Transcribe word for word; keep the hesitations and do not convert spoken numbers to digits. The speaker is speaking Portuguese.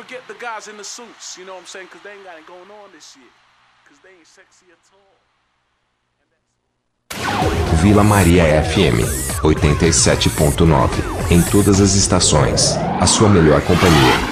forget the guys in the suits, you know what I'm saying? Because they ain't got it going on this year. Because they ain't sexy at all. Vila Maria F M oitenta e sete ponto nove. Em todas as estações, a sua melhor companhia.